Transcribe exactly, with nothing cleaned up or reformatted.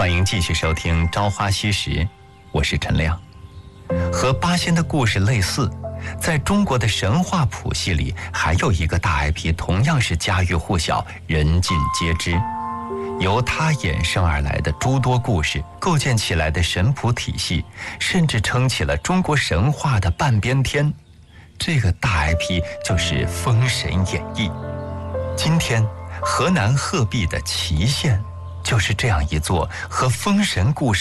欢迎继续收听《朝花夕拾》，我是陈亮。和八仙的故事类似，在中国的神话谱系里，还有一个大 I P 同样是家喻户晓，人尽皆知。由它衍生而来的诸多故事，构建起来的神谱体系，甚至撑起了中国神话的半边天。这个大 I P 就是《封神演义》。今天，河南鹤壁的祁县，就是这样一座和封神故事